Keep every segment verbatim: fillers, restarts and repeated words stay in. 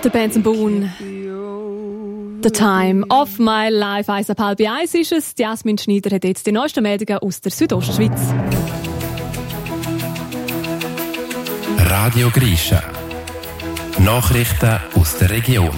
Der Benson Boone. The Time of My Life. Eins ab halb eins ist es. Jasmin Schneider hat jetzt die neuesten Meldungen aus der Südostschweiz. Radio Grisha. Nachrichten aus der Region.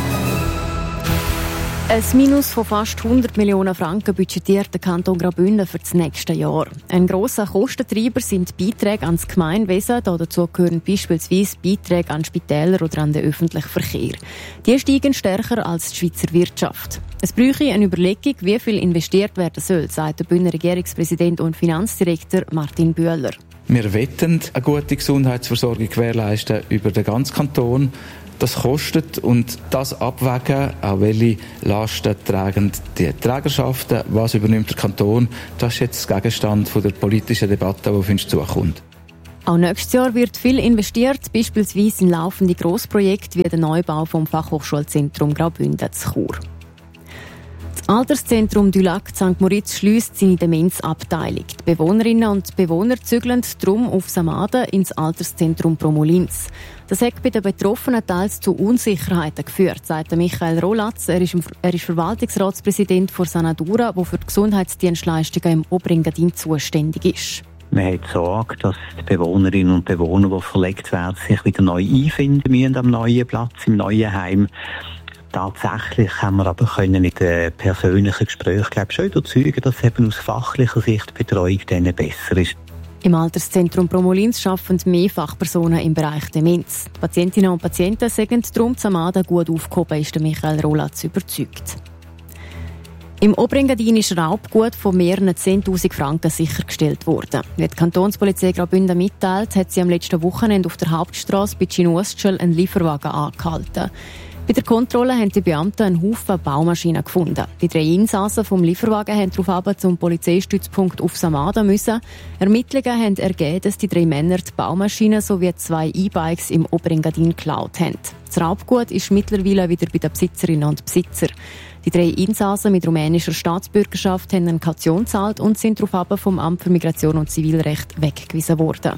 Ein Minus von fast hundert Millionen Franken budgetiert der Kanton Graubünden für das nächste Jahr. Ein grosser Kostentreiber sind Beiträge ans Gemeinwesen. Dazu gehören beispielsweise Beiträge an Spitäler oder an den öffentlichen Verkehr. Die steigen stärker als die Schweizer Wirtschaft. Es bräuchte eine Überlegung, wie viel investiert werden soll, sagt der Bündner Regierungspräsident und Finanzdirektor Martin Bühler. Wir wollen eine gute Gesundheitsversorgung gewährleisten über den ganzen Kanton. Das kostet und das abwägen, auch welche Lasten tragen die Trägerschaften, was übernimmt der Kanton, das ist jetzt Gegenstand der politischen Debatte, die auf uns zukommt. Auch nächstes Jahr wird viel investiert, beispielsweise in laufende Grossprojekte wie der Neubau vom Fachhochschulzentrum Graubünden zu Chur. Das Alterszentrum du Lac Sankt Moritz schliesst seine Demenzabteilung. Die Bewohnerinnen und Bewohner zügeln darum auf Samaden ins Alterszentrum Promolins. Das hat bei den Betroffenen teils zu Unsicherheiten geführt, sagt Michael Rolatz. Er ist, er ist Verwaltungsratspräsident von Sanadura, der für die Gesundheitsdienstleistungen im Oberengadin zuständig ist. Man hat Sorge, dass die Bewohnerinnen und Bewohner, die verlegt werden, sich wieder neu einfinden müssen am neuen Platz, im neuen Heim. Tatsächlich haben wir aber können in den persönlichen Gesprächen glaube ich, schon überzeugen, dass eben aus fachlicher Sicht die Betreuung denen besser ist. Im Alterszentrum Promolins arbeiten mehr Fachpersonen im Bereich Demenz. Die Patientinnen und Patienten sagen darum, Samaden gut aufgehoben, ist Michael Rolatz überzeugt. Im Oberengadin ist Raubgut von mehreren zehntausend Franken sichergestellt worden. Wie die Kantonspolizei Graubünden mitteilt, hat sie am letzten Wochenende auf der Hauptstrasse bei Chinostschel einen Lieferwagen angehalten. Bei der Kontrolle haben die Beamten einen Haufen Baumaschinen gefunden. Die drei Insassen vom Lieferwagen haben daraufhin zum Polizeistützpunkt auf Samaden müssen. Ermittlungen haben ergeben, dass die drei Männer die Baumaschinen sowie zwei E-Bikes im Oberengadin geklaut haben. Das Raubgut ist mittlerweile wieder bei den Besitzerinnen und Besitzern. Die drei Insassen mit rumänischer Staatsbürgerschaft haben eine Kaution gezahlt und sind daraufhin vom Amt für Migration und Zivilrecht weggewiesen worden.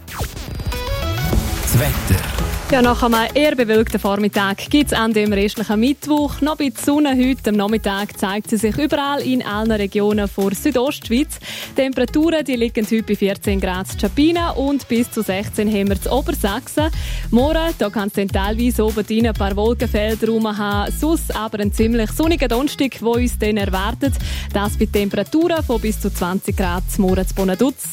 Das Wetter. Ja, nach einem eher bewölkten Vormittag gibt es an dem restlichen Mittwoch noch ein bisschen Sonne. Heute am Nachmittag zeigt sie sich überall in allen Regionen der Südostschweiz. Die Temperaturen die liegen heute bei vierzehn Grad in Chapina und bis zu sechzehn haben wir in Obersachsen. Morgen da kann es dann teilweise oben drin ein paar Wolkenfelder rum haben. Sonst aber ein ziemlich sonniger Donnerstag, der uns dann erwartet. Das bei Temperaturen von bis zu zwanzig Grad morgen in Bonaduz.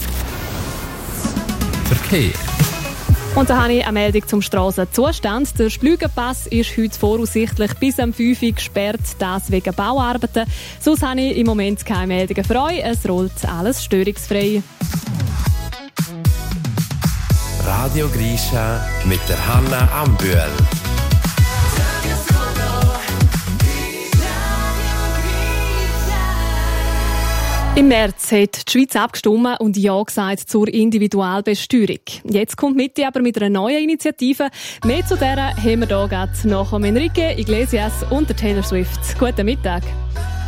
Verkehr. Und da habe ich eine Meldung zum Strassenzustand. Der Splügenpass ist heute voraussichtlich bis am fünf Uhr gesperrt, das wegen Bauarbeiten. Sonst habe ich im Moment keine Meldungen für euch. Es rollt alles störungsfrei. Radio Grisha mit der Hanna Ambühl. Im März hat die Schweiz abgestimmt und Ja gesagt zur Individualbesteuerung. Jetzt kommt Mitte aber mit einer neuen Initiative. Mehr zu dieser haben wir hier nach Enrique Iglesias und der Taylor Swift. Guten Mittag.